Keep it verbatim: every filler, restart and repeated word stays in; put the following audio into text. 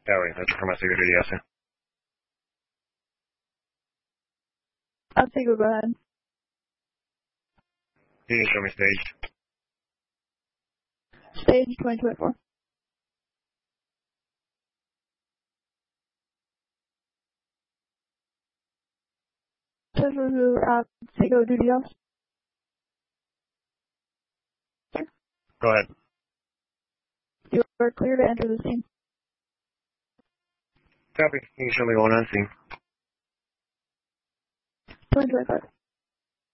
Tower, that's información que quería hacer. I'll take it, go ahead. You can show me stage. Stage twenty twenty-four. Pleasure to uh, Seiko duty house. Go ahead. You are clear to enter the scene. Copy. You can show me going on scene. twenty twenty-five.